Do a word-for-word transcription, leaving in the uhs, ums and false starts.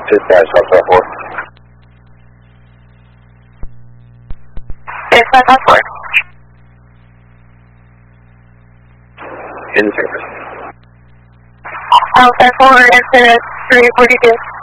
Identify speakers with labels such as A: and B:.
A: Dispatch, Southwest four.
B: Dispatch, Southwest four.
A: In service.
B: Southwest four, incident three forty-two.